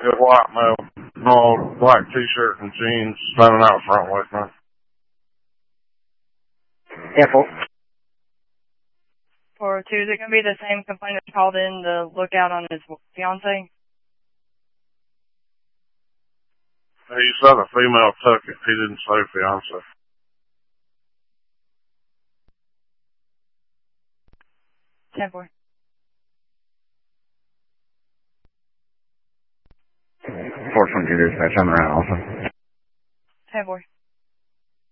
Good white male, no black t-shirt and jeans, standing out front with me. 10-4. 402, is it going to be the same complainant that called in to look out on his fiance? He said a female took it. He didn't say fiance. 10-4. 422 dispatch, I'm around also. 10-4.